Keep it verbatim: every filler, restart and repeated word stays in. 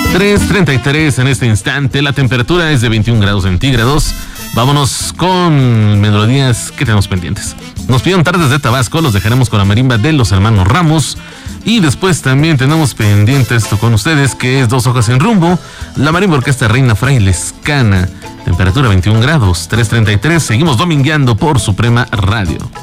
tres treinta y tres en este instante, la temperatura es de veintiún grados centígrados. Vámonos con melodías que tenemos pendientes. Nos pidieron Tardes de Tabasco, los dejaremos con la marimba de los hermanos Ramos. Y después también tenemos pendiente esto con ustedes, que es Dos Hojas en Rumbo, la marimba orquesta Reina Frailescana. Temperatura veintiún grados, tres treinta y tres. Seguimos domingueando por Suprema Radio.